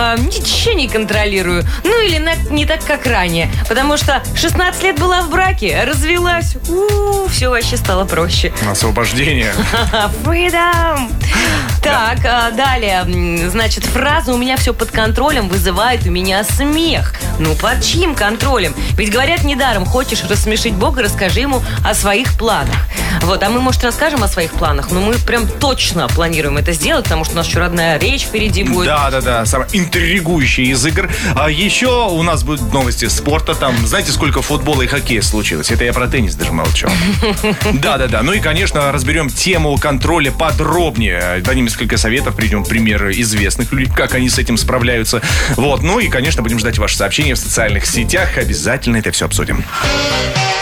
ничего не контролирую. Ну или не так, как ранее. Потому что 16 лет была в браке, развелась. Все вообще стало проще. Освобождение. Freedom. Так, далее. Значит, фраза «у меня все под контролем» вызывает у меня смех. Ну, под чьим контролем? Ведь говорят недаром, хочешь рассмешить Бога, расскажи ему о своих планах. Вот, а мы, может, расскажем о своих планах, но мы прям точно планируем это сделать, потому что у нас еще родная речь впереди будет. Да, самая интригующая из игр. А еще у нас будут новости спорта. Там, знаете, сколько футбола и хоккея случилось? Это я про теннис даже молчу. Да. Ну и, конечно, разберем тему контроля подробнее. Дадим несколько советов, приведем примеры известных людей, как они с этим справляются. Вот, ну и, конечно, будем ждать ваши сообщения в социальных сетях. Обязательно это все обсудим.